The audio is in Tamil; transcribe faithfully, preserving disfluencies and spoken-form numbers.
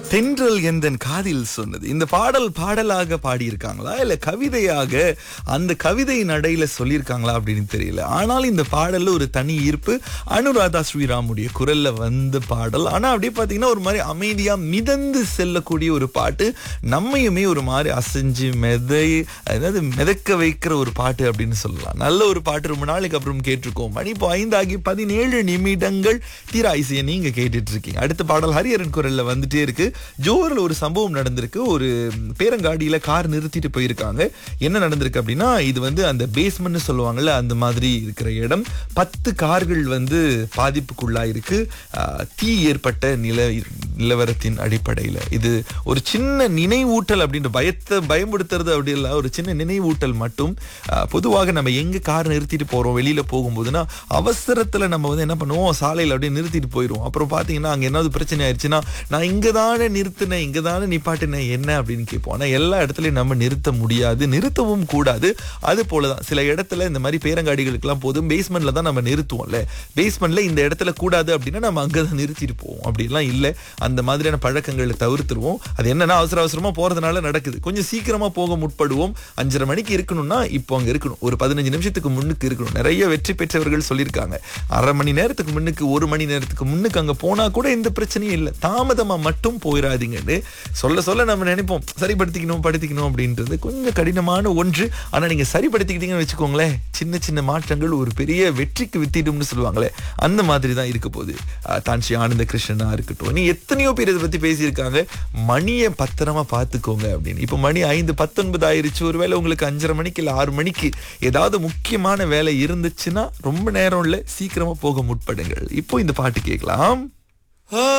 தென்றல் எந்தன் காதில் சொன்னது. இந்த பாடல் பாடலாக பாடியிருக்காங்களா இல்ல கவிதையாக அந்த கவிதை நடையில சொல்லியிருக்காங்களா அப்படின்னு தெரியல. ஆனால் இந்த பாடல்ல ஒரு தனி ஈர்ப்பு. அனுராதா ஸ்ரீராமுடைய குரல்ல வந்த பாடல். ஆனா அப்படியே பாத்தீங்கன்னா ஒரு மாதிரி அமைதியா மிதந்து செல்லக்கூடிய ஒரு பாட்டு. நம்மையுமே ஒரு மாதிரி அசைஞ்சு மெதை அதாவது மிதக்க வைக்கிற ஒரு பாட்டு அப்படின்னு சொல்லலாம். நல்ல ஒரு பாட்டு. ரொம்ப நாளைக்கு அப்புறம் கேட்டிருக்கோம். மணி இப்போ ஐந்தாகி பதினேழு நிமிடங்கள். தீரா இசையை நீங்க கேட்டுட்டு இருக்கீங்க. அடுத்த பாடல் ஹரிஹரன் குரல்ல வந்துட்டே இருக்கு. ஜோஹர்ல ஒரு சம்பவம் நடந்திருக்கு. ஒரு பேரங்காடியில கார் நிறுத்திட்டு போயிருக்காங்க. என்ன நடந்திருக்கு அப்படின்னா, இது வந்து அந்த பேஸ்மெண்ட் சொல்லுவாங்கல்ல, அந்த மாதிரி இருக்கிற இடம். பத்து கார்கள் வந்து பாதிப்புக்குள்ளாயிருக்கு. தீ ஏற்பட்ட நில நிலவரத்தின் அடிப்படையில இது ஒரு சின்ன நினைவூட்டல். அப்படின்ற பயத்தை பயமுடுத்துறது அப்படி இல்லை, ஒரு சின்ன நினைவூட்டல் மட்டும். பொதுவாக நம்ம எங்க கார் நிறுத்திட்டு போறோம் வெளியில போகும்போதுன்னா, அவசரத்துல நம்ம வந்து என்ன பண்ணுவோம், சாலையில அப்படியே நிறுத்திட்டு போயிடுவோம். அப்புறம் பாத்தீங்கன்னா அங்க ஏதாவது பிரச்சனை ஆயிடுச்சுன்னா, நான் இங்கதானே நிறுத்தினேன், இங்கதானே நிப்பாட்டினேன் என்ன அப்படின்னு கேட்போம். ஆனா எல்லா இடத்துலயும் நம்ம நிறுத்த முடியாது, நிறுத்தவும் கூடாது. அது போலதான் சில இடத்துல இந்த மாதிரி பேரங்காடிகளுக்கு எல்லாம் போதும் பேஸ்மெண்ட்ல தான் நம்ம நிறுத்துவோம்ல. பேஸ்மெண்ட்ல இந்த இடத்துல கூடாது அப்படின்னா நம்ம அங்கதான் நிறுத்திட்டு போவோம். அப்படிலாம் இல்லை. அந்த மாதிரியான பழக்கங்களை தவிர்த்துருவோம். அது என்னன்னா, அவசர அவசரமா போறதுனால நடக்குது. கொஞ்சம் சீக்கிரமா போக முற்படுவோம். அஞ்சரை மணிக்கு இருக்கணும்னா இப்போ அங்க இருக்கணும். ஒரு பதினஞ்சு நிமிஷத்துக்கு முன்னுக்கு இருக்கணும். நிறைய வெற்றி பெற்றவர்கள் சொல்லியிருக்காங்க. அரை மணி நேரத்துக்கு முன்னுக்கு, ஒரு மணி நேரத்துக்கு முன்னுக்கு அங்க போனா கூட எந்த பிரச்சனையும் இல்லை. தாமதமா மட்டும் போயிடாதீங்கன்னு சொல்ல சொல்ல நம்ம நினைப்போம் சரிப்படுத்திக்கணும் படுத்திக்கணும் அப்படின்றது கொஞ்சம் கடினமான ஒன்று. ஆனா நீங்க சரிப்படுத்திக்கிட்டீங்கன்னு வச்சுக்கோங்களேன், சின்ன சின்ன மாற்றங்கள் ஒரு பெரிய வெற்றிக்கு வித்திடும்னு சொல்லுவாங்களே, அந்த மாதிரி தான் இருக்க போகுது. தான்ஷி ஆனந்த கிருஷ்ணனா இருக்கட்டும், நீ எத்தனையோ பேர் இதை பத்தி பேசியிருக்காங்க. மணியை பத்திரமா பார்த்துக்கோங்க அப்படின்னு. இப்போ மணி ஐந்து பத்தொன்பது ஆயிருச்சு. ஒருவேளை உங்களுக்கு அஞ்சரை மணிக்கு இல்லை ஆறு மணிக்கு ஏதாவது முக்கியமான வேலை இருந்துச்சுன்னா ரொம்ப நேரம் இல்லை, சீக்கிரமா போக முற்படுங்கள். இப்போ இந்த பாட்டு கேட்கலாம்.